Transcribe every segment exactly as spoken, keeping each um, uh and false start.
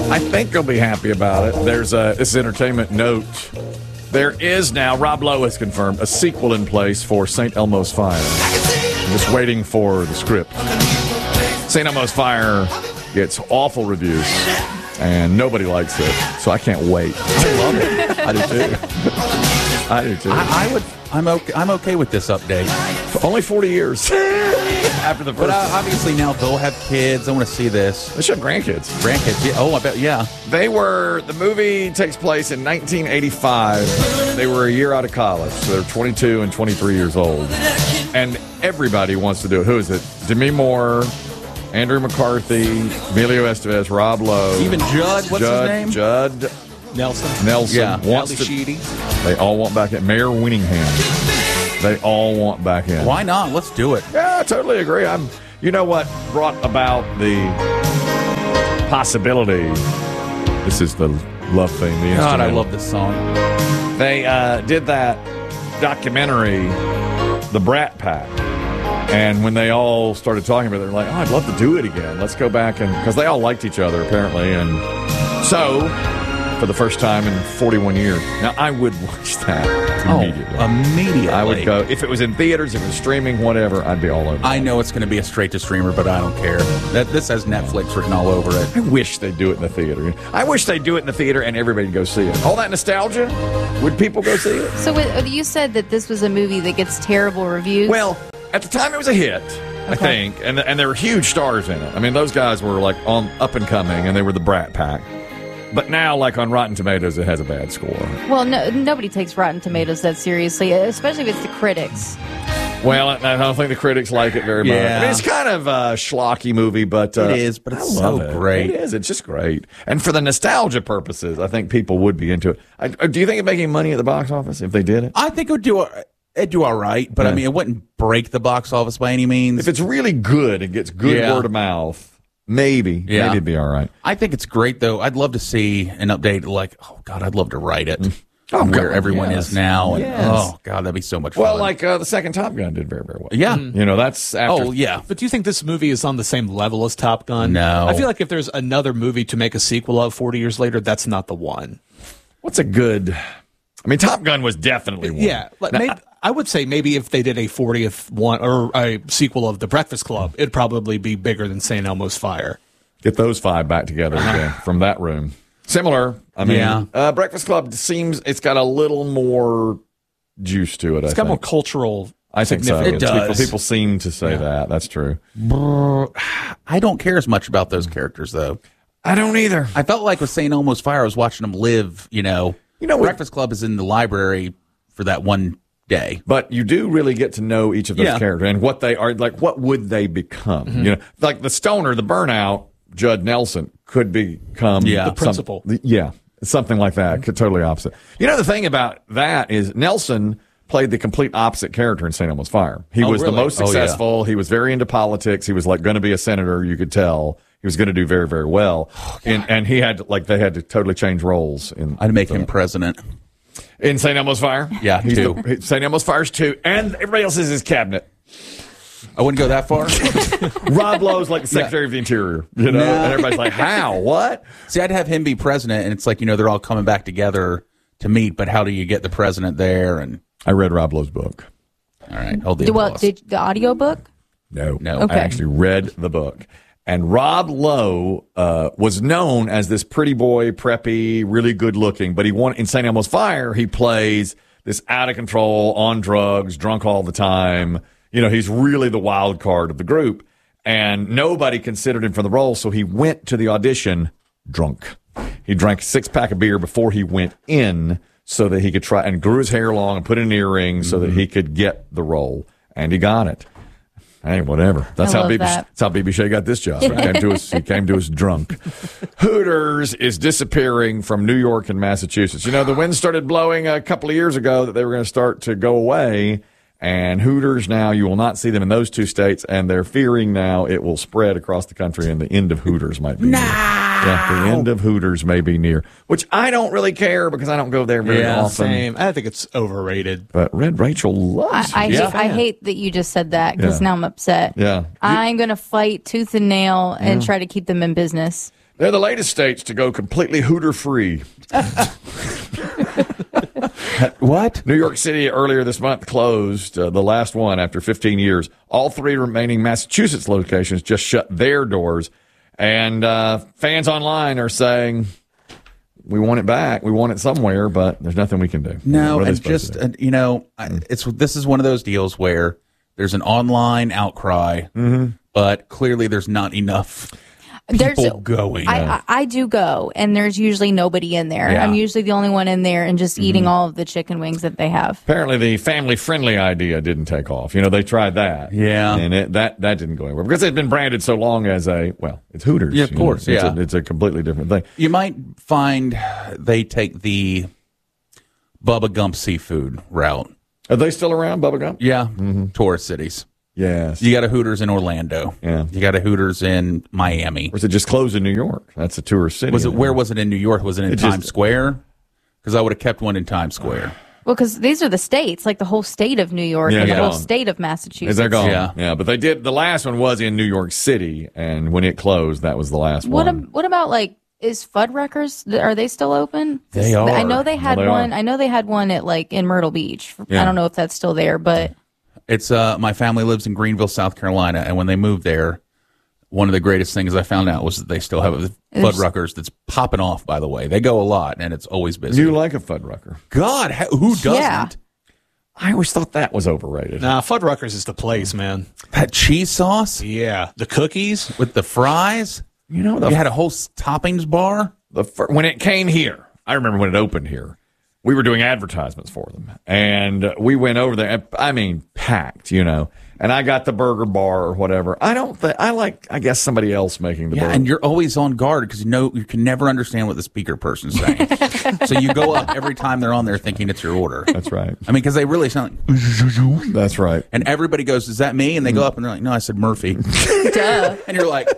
I think you'll be happy about it. There's a, this is entertainment note. There is now, Rob Lowe has confirmed, a sequel in place for Saint Elmo's Fire. I'm just waiting for the script. Saint Elmo's Fire gets awful reviews, and nobody likes it, so I can't wait. I love it. I do too. I do too. I, I would. I'm okay. I'm okay with this update. For only forty years after the first. But uh, obviously now they'll have kids. I want to see this. They should have grandkids. Grandkids. Yeah. Oh, I bet. Yeah. They were. The movie takes place in nineteen eighty-five. They were a year out of college, so they're twenty-two and twenty-three years old, and everybody wants to do it. Who is it? Demi Moore, Andrew McCarthy, Emilio Estevez, Rob Lowe, even Judd. What's Judd, his name? Judd Nelson. Nelson. Yeah. Wants to, Sheedy. They all want back in. Mayor Winningham. They all want back in. Why not? Let's do it. Yeah, I totally agree. I'm. You know what brought about the possibility? This is the love thing. The God, I instrumental. love this song. They uh, did that documentary, The Brat Pack. And when they all started talking about it, they're like, oh, I'd love to do it again. Let's go back. And because they all liked each other, apparently. And so, for the first time in forty-one years. Now, I would watch that immediately. Oh, immediately. I would go. If it was in theaters, if it was streaming, whatever, I'd be all over it. I know it's going to be a straight-to-streamer, but I don't care. That This has Netflix written all over it. I wish they'd do it in the theater. I wish they'd do it in the theater and everybody'd go see it. All that nostalgia, would people go see it? So what- you said that this was a movie that gets terrible reviews? Well, at the time it was a hit, I think, and and there were huge stars in it. I mean, those guys were like on up and coming, and they were the Brat Pack. But now, like on Rotten Tomatoes, it has a bad score. Well, no, nobody takes Rotten Tomatoes that seriously, especially if it's the critics. Well, I I don't think the critics like it very much. Yeah. I mean, it's kind of a schlocky movie, but uh, It is, but it's I love so it. great. It is. It's just great. And for the nostalgia purposes, I think people would be into it. I, do you think it'd make any money at the box office if they did it? I think it would do it'd do all right, but Yeah. I mean, it wouldn't break the box office by any means. If it's really good and gets good Yeah. word of mouth, maybe, Yeah. maybe it'd be all right. I think it's great, though. I'd love to see an update like, oh, God, I'd love to write it. Oh, where God, everyone yes. is now. And, Yes. Oh, God, that'd be so much Well, fun. like uh, the second Top Gun did very, very well. yeah. You know, that's after. Oh, yeah. But do you think this movie is on the same level as Top Gun? No. I feel like if there's another movie to make a sequel of forty years later, that's not the one. What's a good? I mean, Top Gun was definitely one. Yeah. Like, Now, maybe, I would say maybe if they did a fortieth one or a sequel of The Breakfast Club, it'd probably be bigger than Saint Elmo's Fire. get those five back together again from that room. Similar. I mean, Yeah. uh, Breakfast Club seems it's got a little more juice to it. It's I got more think. cultural I think so. significance. It People, does. people seem to say that. That's true. I don't care as much about those characters, though. I don't either. I felt like with Saint Elmo's Fire, I was watching them live, you know. You know, with- Breakfast Club is in the library for that one day. But you do really get to know each of those Yeah. characters and what they are. Like, what would they become? Mm-hmm. You know, like the stoner, the burnout, Judd Nelson could become Yeah. The some- principal. yeah, something like that. Could totally opposite. You know, the thing about that is Nelson played the complete opposite character in Saint Elmo's Fire. He Oh, was really? the most Oh, yeah. successful. He was very into politics. He was like going to be a senator. You could tell he was going to do very, very well. and, and he had like they had to totally change roles in I'd make him president. in Saint Elmo's Fire. Yeah, He's two. the- Saint Elmo's Fire's two, and everybody else is his cabinet. I wouldn't go that far. Rob Lowe's like the Secretary of the Interior, you know, No. and everybody's like, "How? What?" See, I'd have him be president, and it's like, you know, they're all coming back together to meet, but how do you get the president there? And I read Rob Lowe's book. all right, hold the Do- Well, applause. did the audiobook? No, No. Okay. I actually read the book. And Rob Lowe uh, was known as this pretty boy, preppy, really good looking. But he won in Saint Elmo's Fire. He plays this out of control, on drugs, drunk all the time. You know, he's really the wild card of the group. And nobody considered him for the role. So he went to the audition drunk. He drank a six pack of beer before he went in so that he could try and grew his hair long and put in earrings so that he could get the role. And he got it. Hey, whatever. That's I how love B B. that. That's how B B Shea got this job. He came to us. He came to us drunk. Hooters is disappearing from New York and Massachusetts. You know, the wind started blowing a couple of years ago that they were going to start to go away, And Hooters now, you will not see them in those two states, and they're fearing now it will spread across the country, and the end of Hooters might be near. Yeah, the end of Hooters may be near, which I don't really care because I don't go there very Yeah, often. same. I think it's overrated. But Red Rachel loves I, I, it. hate, I hate that you just said that because Yeah. now I'm upset. Yeah. I'm going to fight tooth and nail and try to keep them in business. They're the latest states to go completely Hooter free. What? New York City earlier this month closed uh, the last one after fifteen years. All three remaining Massachusetts locations just shut their doors. And uh, fans online are saying, we want it back. We want it somewhere, but there's nothing we can do. No, What are they and supposed just to do? uh, you know, I- it's this is one of those deals where there's an online outcry, but clearly there's not enough people going. I, I, I do go, and there's usually nobody in there. Yeah. I'm usually the only one in there and just eating all of the chicken wings that they have. Apparently, the family-friendly idea didn't take off. You know, they tried that. Yeah. And it, that, that didn't go anywhere because it's been branded so long as a, well, it's Hooters. Yeah, of you know. course, It's yeah. A, it's a completely different thing. You might find they take the Bubba Gump seafood route. Are they still around, Bubba Gump? Yeah, tourist cities. Yes. You got a Hooters in Orlando. Yeah. You got a Hooters in Miami. Or is it just closed in New York? That's a tourist city. Was it where was it in New York? Was it in It Times just- Square? Because I would have kept one in Times Square. Well, because these are the states, like the whole state of New York Yeah, and the yeah. whole state of Massachusetts. Is that gone? Yeah. Yeah, but they did. The last one was in New York City, and when it closed, that was the last What, one. ab- what about like is Fuddruckers? Are they still open? They are. I know they had they are. one. I know they had one at like in Myrtle Beach. Yeah. I don't know if that's still there, but It's uh, my family lives in Greenville, South Carolina, and when they moved there, one of the greatest things I found out was that they still have a Fuddruckers that's popping off. By the way, they go a lot, and it's always busy. You like a Fuddrucker? God, ha- who doesn't? Yeah. I always thought that was overrated. Nah, Fuddruckers is the place, man. That cheese sauce Yeah. The cookies. with the fries. You know, the, You had a whole s- toppings bar. the fir- when it came here, I remember when it opened here. We were doing advertisements for them, and uh, we went over there. I mean, packed, you know. And I got the burger bar or whatever. I don't think I like. I guess somebody else making the Yeah, burger. and you're always on guard because you know you can never understand what the speaker person's saying. So you go up every time they're on there thinking it's your order. That's right. I mean, because they really sound like, That's right. and everybody goes, "Is that me?" And they go up and they're like, "No, I said Murphy." duh. And you're like,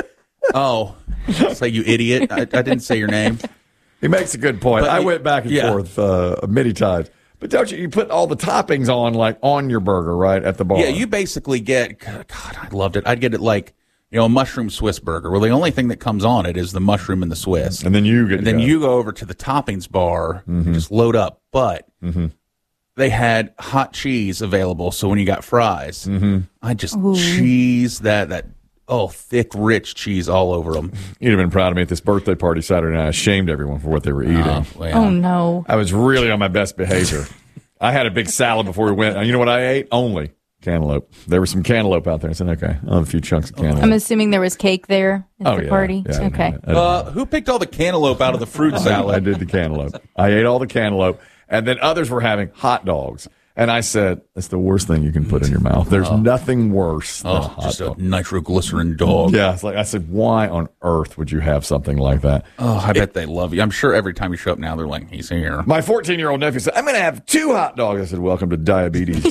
"Oh, say you idiot! I, I didn't say your name." He makes a good point. But I you- went back and yeah. forth uh, many times. But don't you? You put all the toppings on, like on your burger, right at the bar. Yeah, you basically get. God, I loved it. I'd get it like you know a mushroom Swiss burger. Well, the only thing that comes on it is the mushroom and the Swiss. and then you get. And then to go. you go over to the toppings bar and just load up. But they had hot cheese available, so when you got fries, I just cheese that that oh thick, rich cheese all over them. You'd have been proud of me at this birthday party Saturday night. I shamed everyone for what they were eating. Oh no. I was really on my best behavior. I had a big salad before we went. And you know what I ate? Only cantaloupe. There was some cantaloupe out there. I said, okay, I'll have a few chunks of cantaloupe. I'm assuming there was cake there at oh, the yeah. party. Yeah, I didn't okay. have it. I didn't Uh, who picked all the cantaloupe out of the fruit I salad? did the cantaloupe. I ate all the cantaloupe, and then others were having hot dogs. And I said, "That's the worst thing you can put in your mouth. There's nothing worse than a Oh, hot just dog." a nitroglycerin dog. Yeah, it's like I said, why on earth would you have something like that? Oh, I bet they love you. I'm sure every time you show up now, they're like, he's here. My fourteen-year-old nephew said, "I'm going to have two hot dogs." I said, "Welcome to diabetes."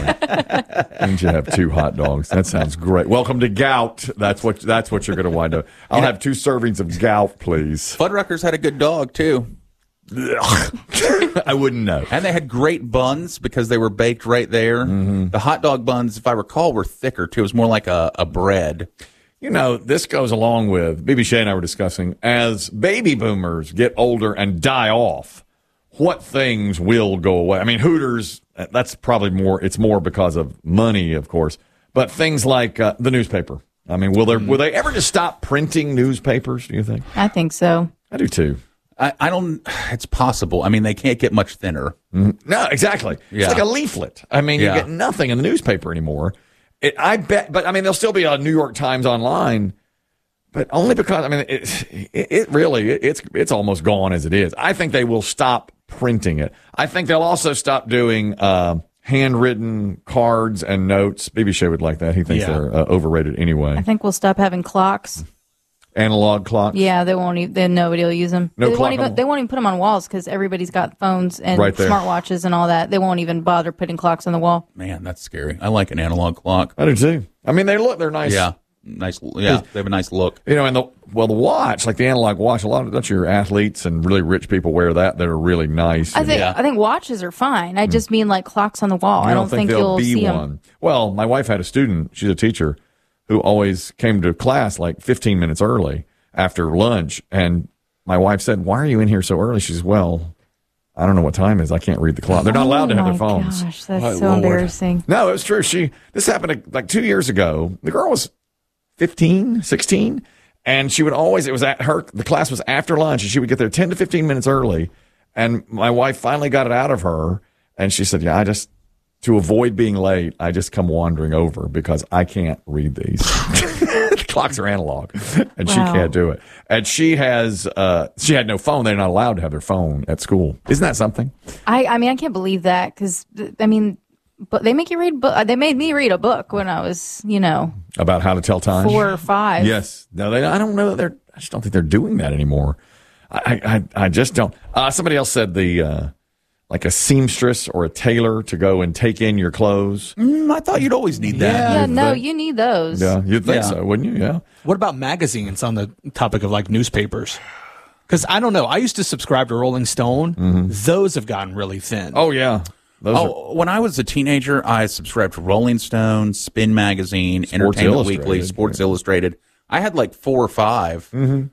Didn't you have two hot dogs? That sounds great. Welcome to gout. That's what that's what you're going to wind up. I'll have two servings of gout, please. Fuddruckers had a good dog, too. I wouldn't know. And they had great buns because they were baked right there. Mm-hmm. The hot dog buns, if I recall, were thicker, too. It was more like a, a bread. You know, this goes along with, B B Shea and I were discussing, as baby boomers get older and die off, what things will go away? I mean, Hooters, that's probably more, it's more because of money, of course, but things like uh, the newspaper. I mean, will there, will they ever just stop printing newspapers, do you think? I think so. I do too. I, I don't, it's possible. I mean, they can't get much thinner. No, exactly. Yeah. It's like a leaflet. I mean, Yeah. you get nothing in the newspaper anymore. It, I bet, but I mean, there'll still be a New York Times online, but only because, I mean, it, it, it really, it, it's, it's almost gone as it is. I think they will stop printing it. I think they'll also stop doing, uh, handwritten cards and notes. B B Shea would like that. He thinks Yeah. they're uh, overrated anyway. I think we'll stop having clocks. analog clocks. Yeah, they won't even. Then nobody will use them. No they, clock won't on even, the- they won't even put them on walls because everybody's got phones and Right there. smartwatches and all that. They won't even bother putting clocks on the wall. Man, that's scary. I like an analog clock. I do too. I mean, they look, they're nice. Yeah, nice. Yeah, they have a nice look. You know, and the well, the watch, like the analog watch, a lot of that's your athletes and really rich people wear that. That are really nice. I And think Yeah. I think watches are fine. I just mean like clocks on the wall. I I don't think, there'll you'll be see one. them. Well, my wife had a student. She's a teacher who always came to class like fifteen minutes early after lunch. And my wife said, "Why are you in here so early?" She says, "Well, I don't know what time it is. I can't read the clock." They're not allowed to have Oh their my phones. Gosh, that's My so Lord. embarrassing. No, it was true. She this happened like two years ago. The girl was fifteen, sixteen, and she would always it was at her the class was after lunch, and she would get there ten to fifteen minutes early. And my wife finally got it out of her, and she said, "Yeah, I just to avoid being late, I just come wandering over because I can't read these." The clocks are analog, and she Wow. can't do it. And she has uh, she had no phone. They're not allowed to have their phone at school. Isn't that something? I I mean I can't believe that because I mean, but they make you read book. They made me read a book when I was you know About how to tell time? four or five. Yes. No, they, I don't know that they're, I just don't think they're doing that anymore. I, I, I just don't. Uh, somebody else said the, uh, like a seamstress or a tailor to go and take in your clothes. Mm, I thought you'd always need that. Yeah, no, you need those. Yeah, you'd think Yeah. so, wouldn't you? Yeah. What about magazines on the topic of like newspapers? Because I don't know. I used to subscribe to Rolling Stone. Those have gotten really thin. Oh, yeah. Those are, Oh, when I was a teenager, I subscribed to Rolling Stone, Spin Magazine, Entertainment Illustrated, Weekly, Sports Illustrated. I had like four or five,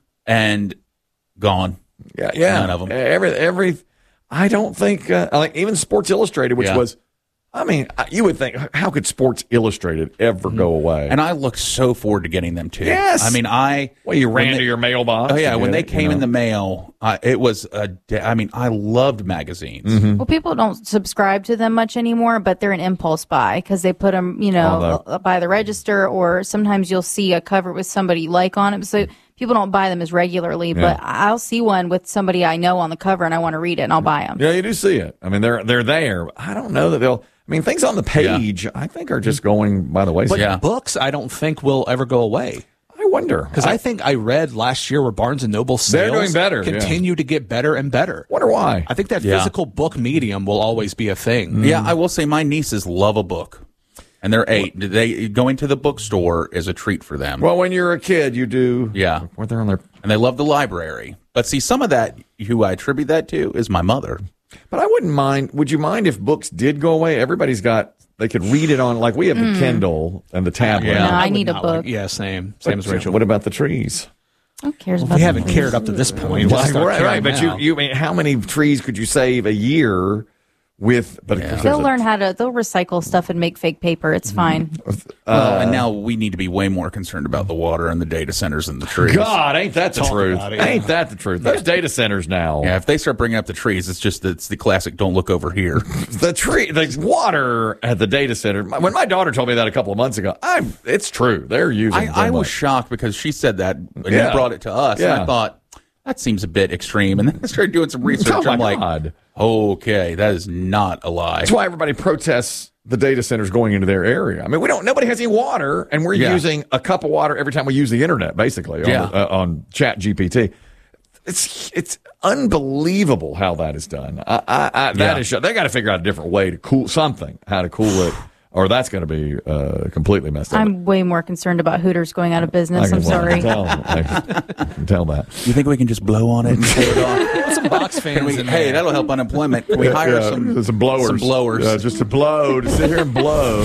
and gone. yeah, yeah. None of 'em. Every, every, I don't think, uh, like even Sports Illustrated, which Yeah. was, I mean, I- you would think, how could Sports Illustrated ever go away? And I look so forward to getting them too. Yes. I mean, I. well, you when ran they- to your mailbox. Oh yeah, to when get they it, you came in know. the mail, uh, it was a. Da- I mean, I loved magazines. Mm-hmm. Well, people don't subscribe to them much anymore, but they're an impulse buy because they put them, you know, Oh, by the register, or sometimes you'll see a cover with somebody you like on it. So people don't buy them as regularly, but I'll see one with somebody I know on the cover and I want to read it and I'll buy them. Yeah, you do see it. I mean, they're they're there. I don't know that they'll. I mean, things on the page, I think, are just going by the wayside. But Yeah. books, I don't think will ever go away. I wonder Because I think I read last year where Barnes and Noble They're sales doing better, yeah. continue to get better and better. wonder why. I think that Yeah. physical book medium will always be a thing. Yeah, I will say my nieces love a book, and they're eight. They going to the bookstore is a treat for them. Well, when you're a kid, you do. Yeah. When they're on their. And they love the library. But see, some of that, who I attribute that to, is my mother. But I wouldn't mind. Would you mind if books did go away? Everybody's got. They could read it on. Like we have the Kindle and the tablet. Yeah. No, I would need a not book. like- yeah, same. Same as Rachel. What about the trees? Who cares Well, about we the haven't trees? cared up to this point. We'll Right, start right, caring But you, now. you mean how many trees could you save a year with? But of course, They'll there's a- learn how to. They'll recycle stuff and make fake paper. It's fine. Well, and now we need to be way more concerned about the water and the data centers and the trees. God, ain't that the Talk truth? about it, yeah. Ain't that the truth? Those data centers now. Yeah, if they start bringing up the trees, it's just it's the classic "don't look over here." The tree, the water at the data center. My- When my daughter told me that a couple of months ago, I it's true. They're using. I, so I was much. shocked because she said that and Yeah. you brought it to us, and Yeah. I thought that seems a bit extreme. And then I started doing some research. Oh, my I'm like, God. okay, that is not a lie. That's why everybody protests the data centers going into their area. I mean, we don't. Nobody has any water, and we're Yeah. using a cup of water every time we use the internet, basically. Yeah. On, the, uh, on Chat G P T. It's it's unbelievable how that is done. I, I, I, that Yeah. is they got to figure out a different way to cool something, how to cool it, or that's going to be uh, completely messed up. I'm way more concerned about Hooters going out of I business. can, I'm well, I sorry. can tell, I can tell that. You think we can just blow on it and pay it off? Put some box fans Can we, in hey, there. that'll help unemployment. Can we hire Yeah, some, some blowers? Some blowers. Yeah, just to blow, to sit here and blow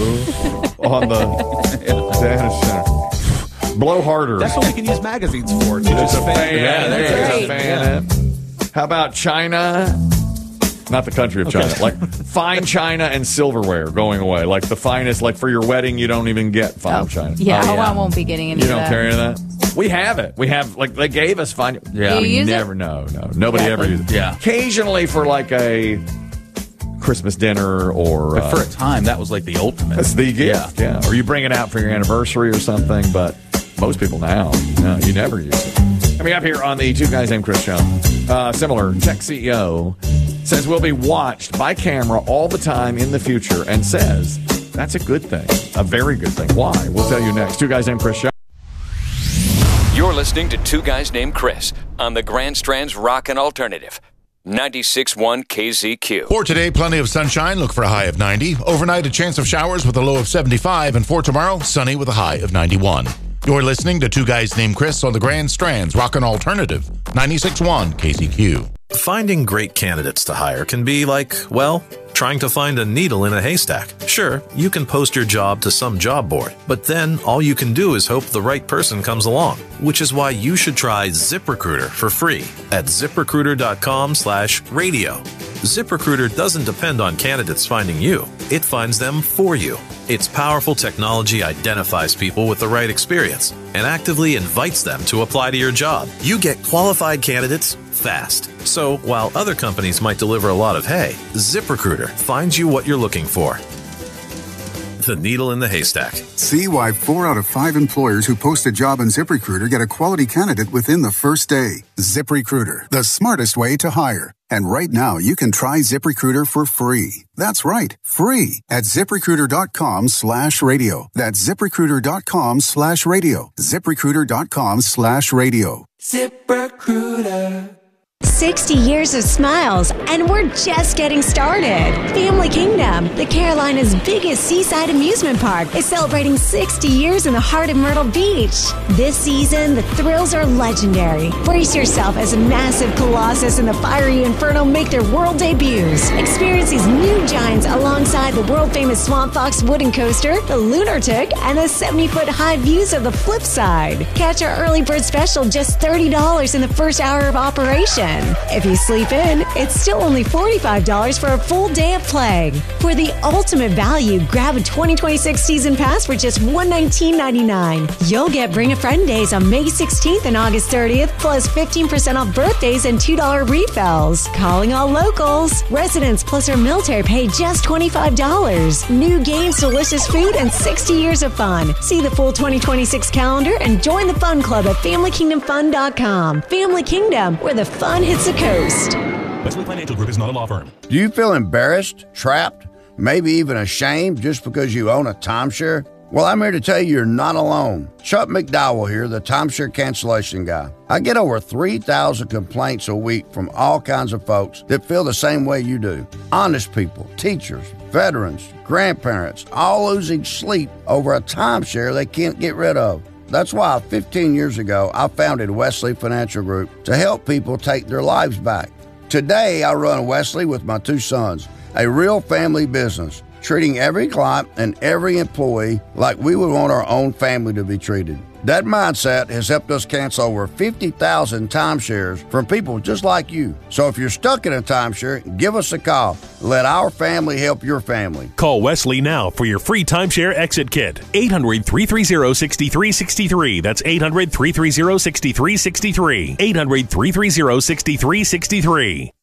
on the data center. Blow harder. That's what we can use magazines for. To just Just a fan. Yeah, there Just you a go. fan it. How about China? Not the country of China. Like fine china and silverware going away. Like the finest. Like for your wedding, you don't even get fine Oh, china. yeah, Oh, oh, yeah. I won't be getting into You don't that. carry that. We have it. We have like they gave us fine. Yeah. Do we you use it? never. No, no. Nobody Exactly. ever uses it. Yeah. Occasionally for like a Christmas dinner or But uh, for a time, that was like the ultimate. that's the gift. Yeah. Yeah. Or you bring it out for your anniversary or something. But most people now, no, you never use it. Coming up here on the Two Guys Named Chris show, uh, similar tech C E O says we'll be watched by camera all the time in the future and says that's a good thing, a very good thing. Why? We'll tell you next. Two Guys Named Chris show. You're listening listening to Two Guys Named Chris on the Grand Strand's Rockin' Alternative, ninety-six point one K Z Q. For today, plenty of sunshine. Look for a high of ninety. Overnight, a chance of showers with a low of seventy-five. And for tomorrow, sunny with a high of ninety-one. You're listening to Two Guys Named Chris on the Grand Strand's Rockin' Alternative, ninety-six point one K Z Q. Finding great candidates to hire can be like, well, trying to find a needle in a haystack. Sure, you can post your job to some job board, but then all you can do is hope the right person comes along, which is why you should try ZipRecruiter for free at ZipRecruiter.com slash radio. ZipRecruiter doesn't depend on candidates finding you. It finds them for you. Its powerful technology identifies people with the right experience and actively invites them to apply to your job. You get qualified candidates fast. So while other companies might deliver a lot of hay, ZipRecruiter finds you what you're looking for. The needle in the haystack. See why four out of five employers who post a job on ZipRecruiter get a quality candidate within the first day. ZipRecruiter, the smartest way to hire. And right now, you can try ZipRecruiter for free. That's right, free at ZipRecruiter.com slash radio. That's ZipRecruiter.com slash radio. ZipRecruiter.com slash radio. ZipRecruiter. sixty years of smiles, and we're just getting started. Family Kingdom, the Carolina's biggest seaside amusement park, is celebrating sixty years in the heart of Myrtle Beach. This season, the thrills are legendary. Brace yourself as a massive colossus and the fiery inferno make their world debuts. Experience these new giants alongside the world-famous Swamp Fox wooden coaster, the Lunar Tick, and the seventy-foot high views of the flip side. Catch our early bird special just thirty dollars in the first hour of operation. If you sleep in, it's still only forty-five dollars for a full day of play. For the ultimate value, grab a twenty twenty-six season pass for just one hundred nineteen dollars and ninety-nine cents. You'll get Bring a Friend days on May sixteenth and August thirtieth, plus fifteen percent off birthdays and two dollars refills. Calling all locals. Residents plus our military pay just twenty-five dollars. New games, delicious food, and sixty years of fun. See the full twenty twenty-six calendar and join the fun club at family kingdom fun dot com. Family Kingdom, where the fun hits the coast. Wesley Financial Group is not a law firm. Do you feel embarrassed, trapped, maybe even ashamed just because you own a timeshare? Well, I'm here to tell you you're not alone. Chuck McDowell here, the timeshare cancellation guy. I get over three thousand complaints a week from all kinds of folks that feel the same way you do. Honest people, teachers, veterans, grandparents, all losing sleep over a timeshare they can't get rid of. That's why fifteen years ago, I founded Wesley Financial Group to help people take their lives back. Today, I run Wesley with my two sons, a real family business, treating every client and every employee like we would want our own family to be treated. That mindset has helped us cancel over fifty thousand timeshares from people just like you. So if you're stuck in a timeshare, give us a call. Let our family help your family. Call Wesley now for your free timeshare exit kit. eight hundred, three three zero, six three six three. That's eight hundred, three three zero, six three six three. eight hundred, three three zero, six three six three.